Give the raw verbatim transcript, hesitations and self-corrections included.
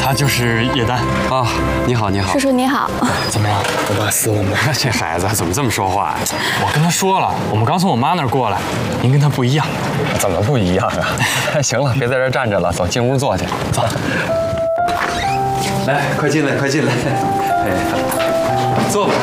他就是叶丹啊。你好，你好， 叔叔你好。 怎么样？我爸死了吗？ 这孩子怎么这么说话呀？ 我跟他说了，我们刚从我妈那儿过来，您跟他不一样。 怎么不一样啊？行了，别在这儿站着了，走进屋坐去。走。来，快进来，快进来。哎，坐吧。